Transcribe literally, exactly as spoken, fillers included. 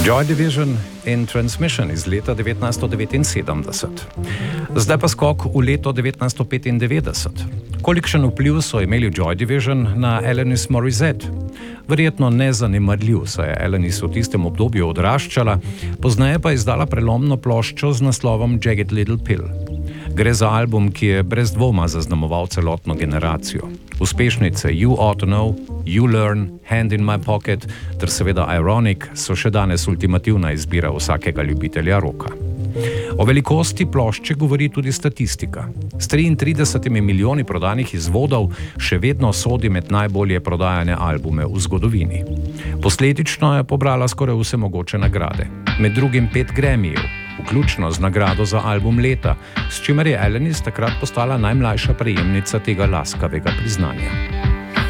Joy Division in Transmission iz leta devetnajststo devetinsedemdeset. Zdaj pa skok v leto devetnajststo petindevetdeset. Kolikšen vpliv so imeli Joy Division na Alanis Morissette? Verjetno nezanemarljiv, saj je Alanis v tistem obdobju odraščala, pozneje pa je izdala prelomno ploščo z naslovom Jagged Little Pill. Gre za album, ki je brez dvoma zaznamoval celotno generacijo. Uspešnice You Ought to Know, You Learn, Hand in My Pocket ter seveda Ironic so še danes ultimativna izbira vsakega ljubitelja roka. O velikosti plošče govori tudi statistika. S triintridesetimi milijoni prodanih izvodov še vedno sodi med najbolje prodajane albume v zgodovini. Posledično je pobrala skoraj vse mogoče nagrade, med drugim pet Grammyjev, vključno z nagrado za album leta, s čimer je Alanis takrat postala najmlajša prejemnica tega laskavega priznanja.